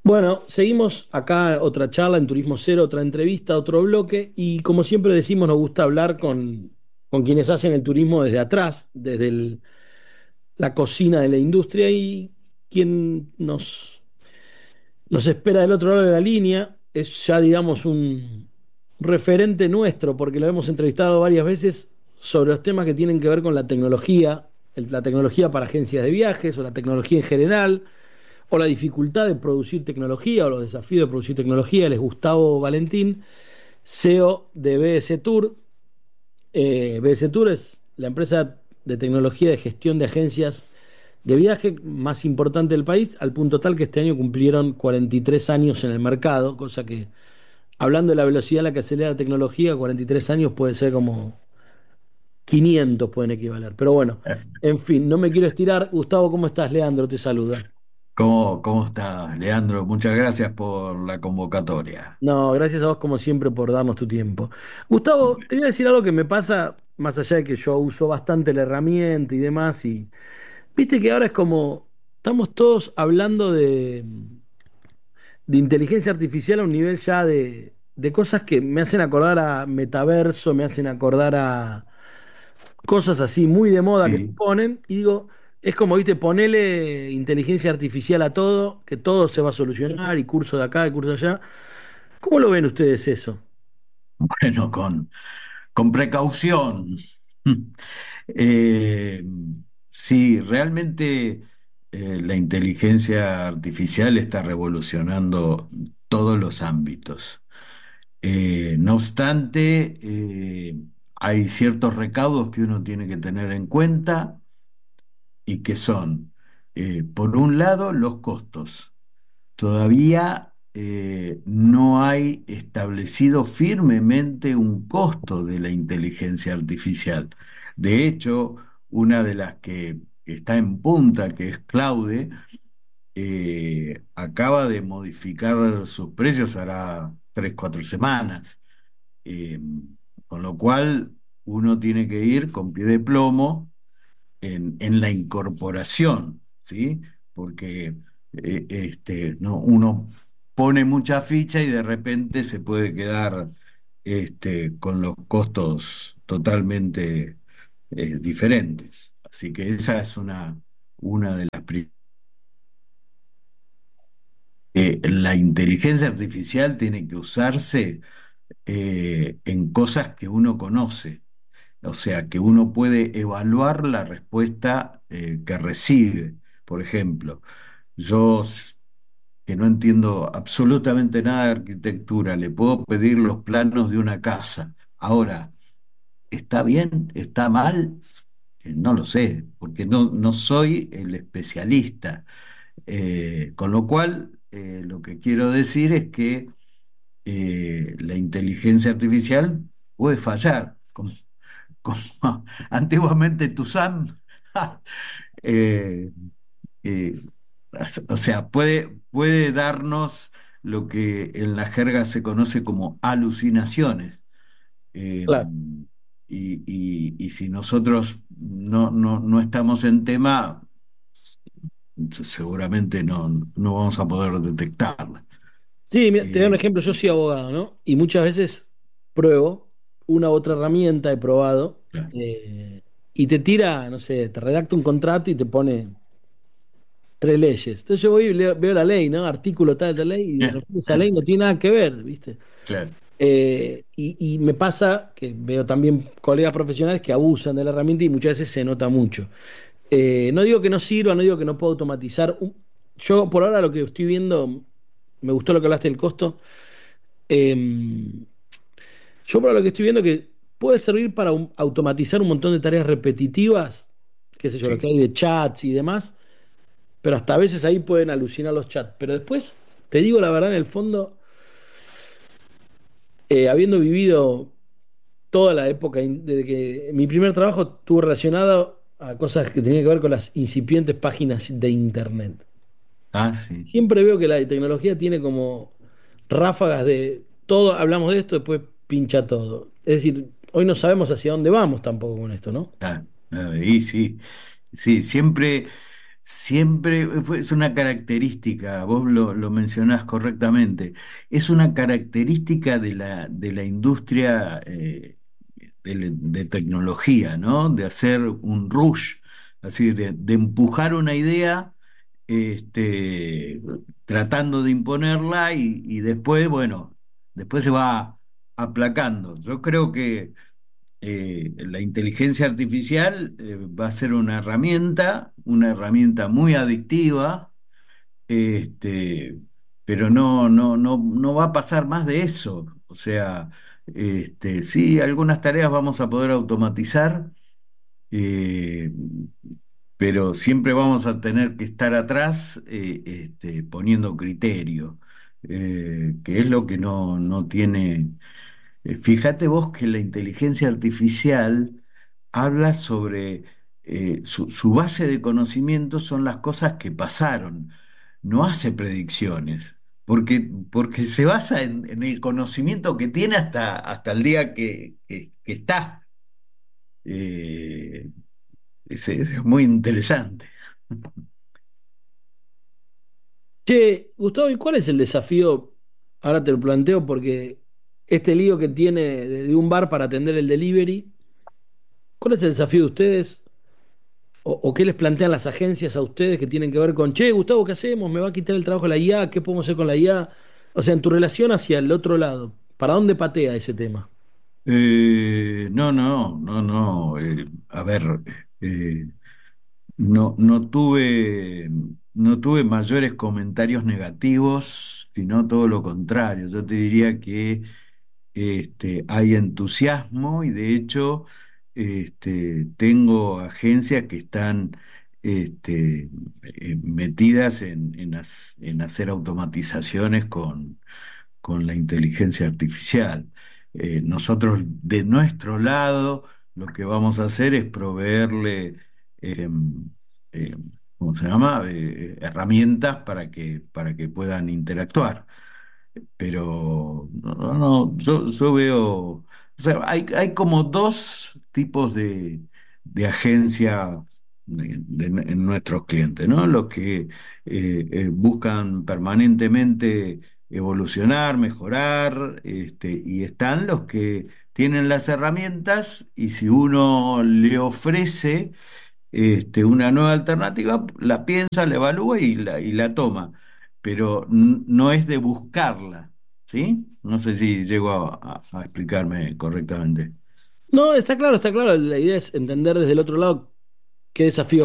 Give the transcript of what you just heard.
Bueno, seguimos acá otra charla en Turismo Cero, otra entrevista, otro bloque y como siempre decimos nos gusta hablar con quienes hacen el turismo desde atrás, la cocina de la industria y quien nos espera del otro lado de la línea es ya digamos un referente nuestro porque lo hemos entrevistado varias veces sobre los temas que tienen que ver con la tecnología, la tecnología para agencias de viajes o la tecnología en general o la dificultad de producir tecnología o los desafíos de producir tecnología. Él es Gustavo Valentín, CEO de BS Tour. BS Tour es la empresa de tecnología de gestión de agencias de viaje más importante del país, al punto tal que este año cumplieron 43 años en el mercado, cosa que, hablando de la velocidad a la que acelera la tecnología, 43 años puede ser como 500 pueden equivaler. Pero bueno, en fin, no me quiero estirar. Gustavo, ¿cómo estás? Leandro te saluda. ¿Cómo estás, Leandro? Muchas gracias por la convocatoria. No, gracias a vos como siempre por darnos tu tiempo. Gustavo, te voy a decir algo que me pasa, más allá de que yo uso bastante la herramienta y demás, y viste que ahora es como, estamos todos hablando de inteligencia artificial a un nivel ya de cosas que me hacen acordar a metaverso, me hacen acordar a cosas así muy de moda que se Sí, ponen, y digo, es como, viste, ponele inteligencia artificial a todo, que todo se va a solucionar, y curso de acá, y curso de allá. ¿Cómo lo ven ustedes eso? bueno, con precaución. Eh, sí, realmente la inteligencia artificial está revolucionando todos los ámbitos. No obstante, hay ciertos recaudos que uno tiene que tener en cuenta y que son, por un lado, los costos. Todavía no hay establecido firmemente un costo de la inteligencia artificial. De hecho, una de las que está en punta, que es Claude, acaba de modificar sus precios hará 3, 4 semanas. Eh, con lo cual uno tiene que ir con pie de plomo en la incorporación, ¿sí? Porque no, uno pone mucha ficha y de repente se puede quedar con los costos totalmente diferentes. Así que esa es una de las la inteligencia artificial tiene que usarse en cosas que uno conoce. O sea, que uno puede evaluar la respuesta que recibe. Por ejemplo, yo que no entiendo absolutamente nada de arquitectura, le puedo pedir los planos de una casa. Ahora, ¿está bien? ¿Está mal? No lo sé, porque no soy el especialista. Con lo cual, lo que quiero decir es que la inteligencia artificial puede fallar, como antiguamente Tuzán. eh, eh, o sea, puede darnos lo que en la jerga se conoce como alucinaciones. Eh, Claro. y si nosotros no estamos en tema, seguramente no vamos a poder detectarla. Sí, mira, te doy un Eh, ejemplo, yo soy abogado, ¿no? Y muchas veces pruebo una u otra herramienta, he probado, claro. y te tira, no sé, te redacta un contrato y te pone tres leyes. Entonces yo voy y veo la ley, ¿no? Artículo tal de ley, y de repente esa ley no tiene nada que ver, ¿viste? Claro. Y me pasa que veo también colegas profesionales que abusan de la herramienta y muchas veces se nota mucho. No digo que no sirva, no digo que no pueda automatizar. Yo por ahora lo que estoy viendo, me gustó lo que hablaste del costo. Eh, yo por ahora lo que estoy viendo que puede servir para automatizar un montón de tareas repetitivas, qué sé yo, lo que Sí. hay de chats y demás, pero hasta a veces ahí pueden alucinar los chats. Pero después, te digo la verdad, en el fondo, habiendo vivido toda la época, desde que mi primer trabajo estuvo relacionado a cosas que tenían que ver con las incipientes páginas de internet. Ah, sí. Siempre veo que la tecnología tiene como ráfagas de todo, hablamos de esto, después pincha todo. Es decir, hoy no sabemos hacia dónde vamos tampoco con esto, ¿no? Y sí, sí, siempre. siempre es una característica, vos lo mencionás correctamente, es una característica de la industria de tecnología, ¿no? De hacer un rush, así de empujar una idea, este, tratando de imponerla y después, bueno, después se va aplacando. Yo creo que la inteligencia artificial va a ser una herramienta muy adictiva, pero no va a pasar más de eso. O sea, sí, algunas tareas vamos a poder automatizar, eh, pero siempre vamos a tener que estar atrás, poniendo criterio, que es lo que no tiene. Fíjate vos que la inteligencia artificial habla sobre su base de conocimientos son las cosas que pasaron, no hace predicciones, porque se basa en el conocimiento que tiene hasta el día que está. Eh, es muy interesante. Che, Gustavo, ¿y cuál es el desafío? Ahora te lo planteo porque este lío que tiene de un bar para atender el delivery, ¿cuál es el desafío de ustedes? O qué les plantean las agencias a ustedes que tienen que ver con, che, Gustavo, ¿qué hacemos? ¿Me va a quitar el trabajo la IA? ¿Qué podemos hacer con la IA? O sea, en tu relación hacia el otro lado, ¿para dónde patea ese tema? No. A ver, eh, no tuve mayores comentarios negativos, sino todo lo contrario. Yo te diría que hay entusiasmo y de hecho tengo agencias que están metidas en hacer automatizaciones con la inteligencia artificial. Nosotros, de nuestro lado, lo que vamos a hacer es proveerle, eh, eh, ¿cómo se llama? Herramientas para que puedan interactuar. Pero yo veo, o sea, hay como dos tipos de agencia en nuestros clientes, ¿no? Los que buscan permanentemente evolucionar, mejorar, y están los que tienen las herramientas y si uno le ofrece una nueva alternativa, la piensa, la evalúa y la toma, pero no es de buscarla, ¿sí? No sé si llego a explicarme correctamente. No, está claro, está claro. La idea es entender desde el otro lado qué desafíos